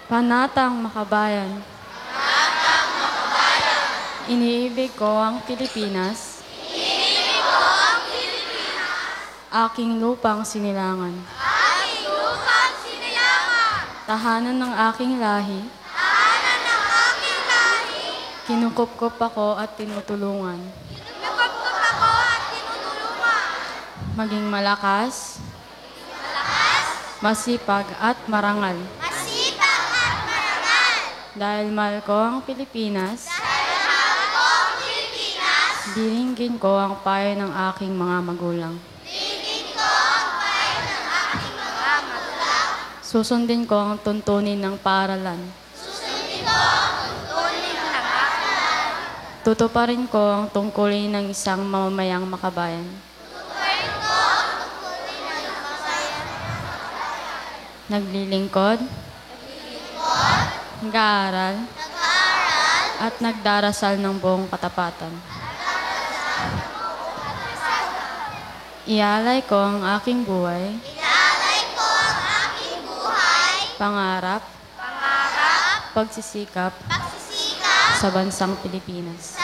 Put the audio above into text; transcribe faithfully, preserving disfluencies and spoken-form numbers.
Panatang Makabayan. Iniibig ko ang Pilipinas. Iniibig ko ang Pilipinas. Aking lupang sinilangan. Aking lupang sinilangan. Tahanan ng aking lahi. Tahanan ng aking lahi. Kinukupkup ako at tinutulungan. Kinukupkup ako at tinutulungan. Maging malakas, Malakas, masipag at marangal. masipag at marangal. Dahil mahal ko ang Pilipinas, Dahil mahal ko ang Pilipinas, diringgin ko ang payo ng aking mga magulang. tingin ko ang payo ng aking mga magulang. Susundin ko ang tuntunin ng paaralan. Susundin ko ang tuntunin ng aking Tutuparin ko ang tungkulin ng isang mamamayang makabayan. tuparin ko ang tungkulin ng mamayan. Naglilingkod, nag-aaral, Nag-aaral, at nagdarasal ng buong katapatan. Ialay ko ang aking buhay, ilalay ko ang aking buhay, pangarap, pangarap, pagsisikap pagsisikap, sa bansang Pilipinas.